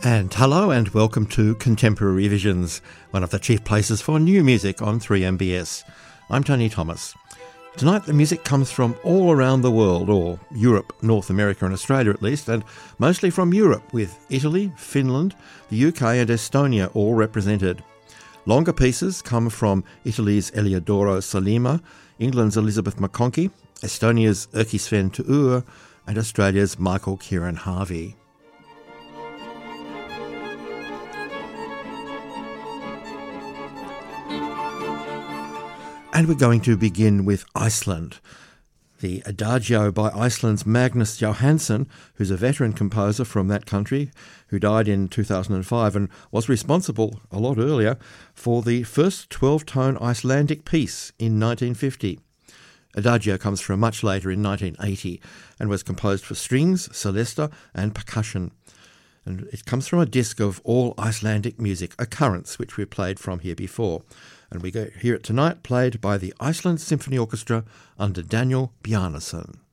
And hello and welcome to Contemporary Visions, one of the chief places for new music on 3MBS. I'm Tony Thomas. Tonight the music comes from all around the world, or Europe, North America and Australia at least, and mostly from Europe, with Italy, Finland, the UK and Estonia all represented. Longer pieces come from Italy's Eliodoro Salima, England's Elizabeth McConkie, Estonia's Erkki Sven Tuur, and Australia's Michael Kieran Harvey. And we're going to begin with Iceland. The Adagio by Iceland's Magnus Johansson, who's a veteran composer from that country, who died in 2005 and was responsible, a lot earlier, for the first 12-tone Icelandic piece in 1950. Adagio comes from much later in 1980 and was composed for strings, celesta and percussion. And it comes from a disc of all Icelandic music, Occurrence, which we played from here before. And we go hear it tonight, played by the Iceland Symphony Orchestra under Daniel Bjarnason.